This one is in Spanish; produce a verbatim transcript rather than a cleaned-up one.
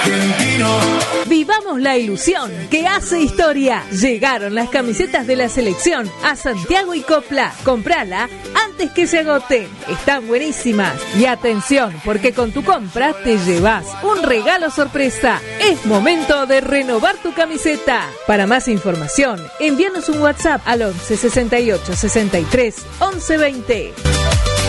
argentino. Vivamos la ilusión que hace historia. Llegaron las camisetas de la selección a Santiago y Copla. Comprala antes que se agoten. Están buenísimas. Y atención, porque con tu compra te llevas un regalo sorpresa. Es momento de renovar tu camiseta. Para más información, envíanos un WhatsApp al once sesenta y ocho sesenta y tres once veinte.